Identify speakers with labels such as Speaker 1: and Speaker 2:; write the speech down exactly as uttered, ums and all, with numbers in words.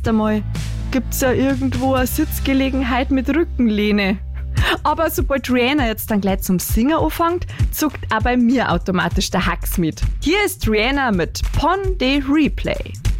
Speaker 1: erst einmal, gibt's ja irgendwo eine Sitzgelegenheit mit Rückenlehne. Aber sobald Rihanna jetzt dann gleich zum Singen anfängt, zuckt auch bei mir automatisch der Hax mit. Hier ist Rihanna mit Pon de Replay.